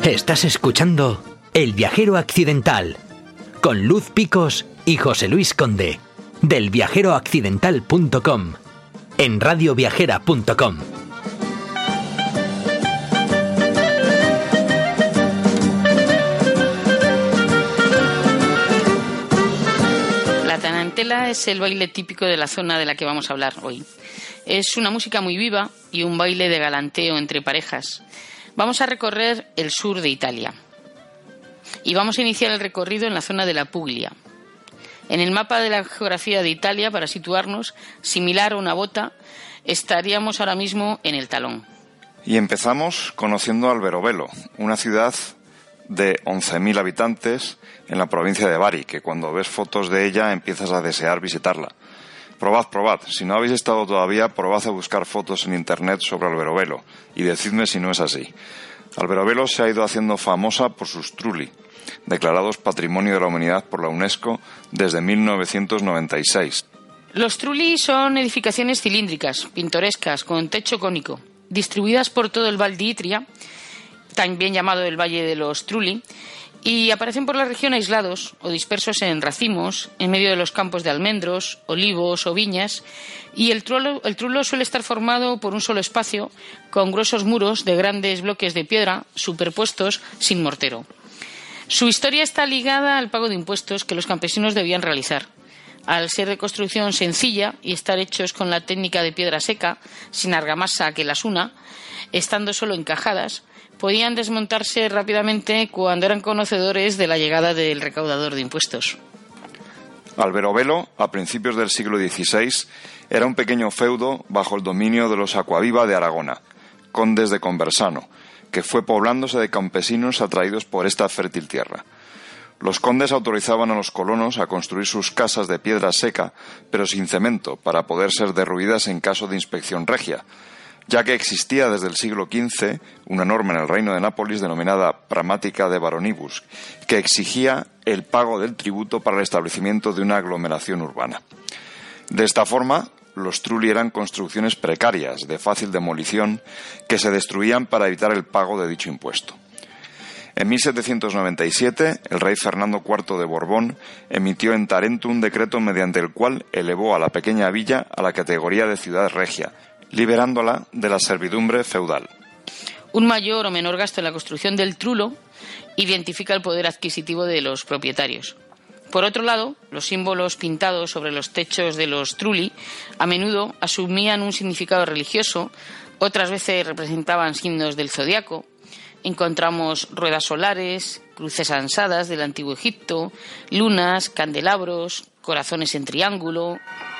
Estás escuchando El Viajero Accidental con Luz Picos y José Luis Conde del viajeroaccidental.com en radioviajera.com. La tarantela es el baile típico de la zona de la que vamos a hablar hoy. Es una música muy viva y un baile de galanteo entre parejas. Vamos a recorrer el sur de Italia y vamos a iniciar el recorrido en la zona de la Puglia. En el mapa de la geografía de Italia, para situarnos, similar a una bota, estaríamos ahora mismo en el talón. Y empezamos conociendo Alberobello, una ciudad de 11.000 habitantes en la provincia de Bari, que cuando ves fotos de ella empiezas a desear visitarla. Probad. Si no habéis estado todavía, probad a buscar fotos en internet sobre Alberobello y decidme si no es así. Alberobello se ha ido haciendo famosa por sus trulli, declarados Patrimonio de la Humanidad por la UNESCO desde 1996. Los trulli son edificaciones cilíndricas, pintorescas, con techo cónico, distribuidas por todo el Val di Itria, también llamado el Valle de los Trulli, y aparecen por la región aislados o dispersos en racimos, en medio de los campos de almendros, olivos o viñas, y el trullo suele estar formado por un solo espacio, con gruesos muros de grandes bloques de piedra superpuestos sin mortero. Su historia está ligada al pago de impuestos que los campesinos debían realizar. Al ser de construcción sencilla y estar hechos con la técnica de piedra seca, sin argamasa que las una, estando solo encajadas, podían desmontarse rápidamente cuando eran conocedores de la llegada del recaudador de impuestos. Alberobello, a principios del siglo XVI, era un pequeño feudo bajo el dominio de los Acquaviva de Aragona, condes de Conversano, que fue poblándose de campesinos atraídos por esta fértil tierra. Los condes autorizaban a los colonos a construir sus casas de piedra seca, pero sin cemento, para poder ser derruidas en caso de inspección regia, ya que existía desde el siglo XV una norma en el reino de Nápoles denominada Pragmatica de Baronibus, que exigía el pago del tributo para el establecimiento de una aglomeración urbana. De esta forma, los trulli eran construcciones precarias, de fácil demolición, que se destruían para evitar el pago de dicho impuesto. En 1797, el rey Fernando IV de Borbón emitió en Tarento un decreto mediante el cual elevó a la pequeña villa a la categoría de ciudad regia, liberándola de la servidumbre feudal. Un mayor o menor gasto en la construcción del trullo identifica el poder adquisitivo de los propietarios. Por otro lado, los símbolos pintados sobre los techos de los trulli a menudo asumían un significado religioso, otras veces representaban signos del zodiaco. Encontramos ruedas solares, cruces ansadas del antiguo Egipto, lunas, candelabros, corazones en triángulo.